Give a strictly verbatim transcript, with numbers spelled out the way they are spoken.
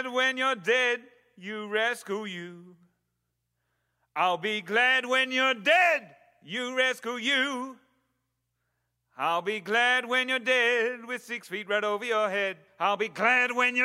glad when you're dead, you rescue you. I'll be glad when you're dead, you rescue you. I'll be glad when you're dead with six feet right over your head. I'll be glad when you're